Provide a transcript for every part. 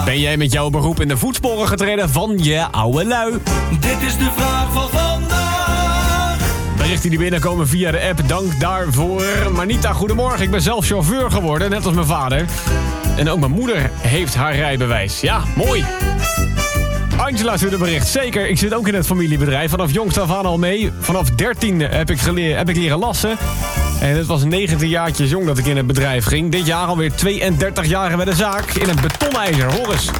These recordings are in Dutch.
Ben jij met jouw beroep in de voetsporen getreden van je oude lui? Dit is de vraag van vandaag. Berichten die binnenkomen via de app, dank daarvoor. Marnita, goedemorgen. Ik ben zelf chauffeur geworden, net als mijn vader. En ook mijn moeder heeft haar rijbewijs. Ja, mooi. Angela stuurde een bericht. Zeker, ik zit ook in het familiebedrijf. Vanaf jongs af aan al mee. Vanaf 13 heb ik leren lassen. En het was 19 jaartjes jong dat ik in het bedrijf ging. Dit jaar alweer 32 jaar bij de zaak. In het betonijzer, hoor eens.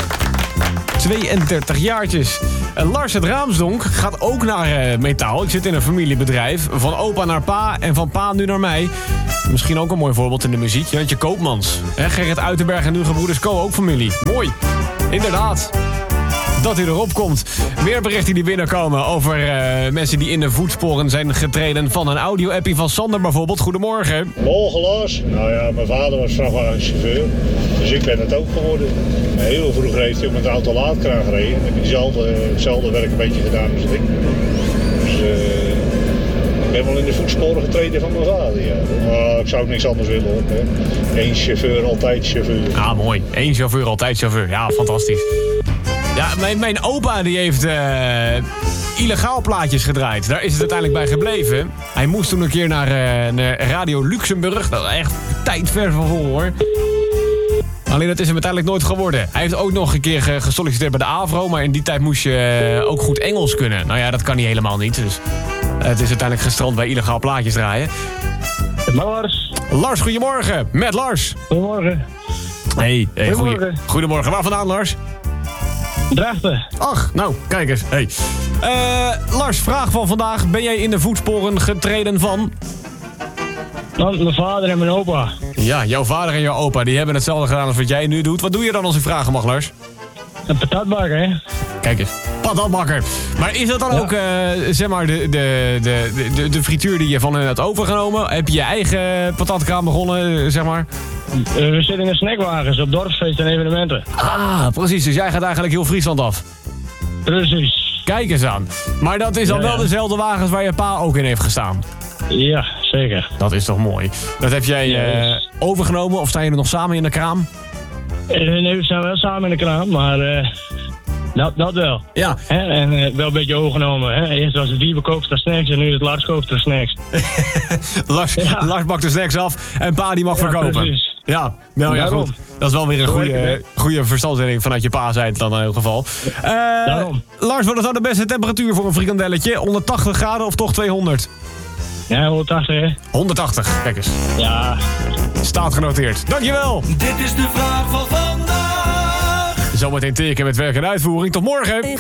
32 jaartjes. Lars uit Raamsdonk gaat ook naar metaal. Ik zit in een familiebedrijf. Van opa naar pa en van pa nu naar mij. Misschien ook een mooi voorbeeld in de muziek. Jantje Koopmans. Gerrit Uitenberg en nu gebroeders Co. ook familie. Mooi. Inderdaad. Dat hij erop komt. Meer berichten die binnenkomen over mensen die in de voetsporen zijn getreden van een audio-appie van Sander bijvoorbeeld. Goedemorgen. Morgen Lars. Nou ja, mijn vader was vrachtwagenchauffeur. Dus ik ben het ook geworden. Heel vroeg heeft hij met de auto laadkraan gereden. En heb ik hetzelfde werk een beetje gedaan als ik. Dus ik ben wel in de voetsporen getreden van mijn vader. Ja. Maar ik zou ook niks anders willen hoor. Eén chauffeur, altijd chauffeur. Ah, mooi. Eén chauffeur, altijd chauffeur. Ja, fantastisch. Ja, mijn opa die heeft illegaal plaatjes gedraaid. Daar is het uiteindelijk bij gebleven. Hij moest toen een keer naar Radio Luxemburg. Dat is echt tijd ver van vol, hoor. Alleen dat is hem uiteindelijk nooit geworden. Hij heeft ook nog een keer gesolliciteerd bij de AVRO. Maar in die tijd moest je ook goed Engels kunnen. Nou ja, dat kan hij helemaal niet. Dus het is uiteindelijk gestrand bij illegaal plaatjes draaien. Lars. Lars, goedemorgen. Met Lars. Goedemorgen. Hey, goedemorgen. Waar vandaan, Lars? Drachten. Ach, nou, kijk eens. Hey. Lars, vraag van vandaag. Ben jij in de voetsporen getreden van? Mijn vader en mijn opa. Ja, jouw vader en jouw opa, die hebben hetzelfde gedaan als wat jij nu doet. Wat doe je dan als ik vragen mag, Lars? Een patatbakker, hè? Kijk eens, patatbakker. Maar is dat dan ook, zeg maar, de frituur die je van hen hebt overgenomen? Heb je je eigen patatkraam begonnen, zeg maar? We zitten in de snackwagens op dorpsfeesten en evenementen. Ah, precies. Dus jij gaat eigenlijk heel Friesland af. Precies. Kijk eens aan. Maar dat is dan wel dezelfde wagens waar je pa ook in heeft gestaan? Ja, zeker. Dat is toch mooi. Dat heb jij overgenomen of staan jullie nog samen in de kraam? Nee, we staan wel samen in de kraam, maar dat wel. Ja. En wel een beetje overgenomen. Hè? Eerst was het Wiebe koopster snacks en nu is het Lars koopster snacks. Lars bakt de snacks af en pa die mag verkopen. Precies. Ja, nou ja, goed. Dat is wel weer een goede verstandstelling vanuit je pa zijn dan in ieder geval. Daarom. Lars, wat is nou de beste temperatuur voor een frikandelletje? 180 graden of toch 200? Ja, 180 hè? 180, kijk eens. Ja. Staat genoteerd. Dankjewel. Dit is de vraag van vandaag. Zometeen teken met werk en uitvoering. Tot morgen.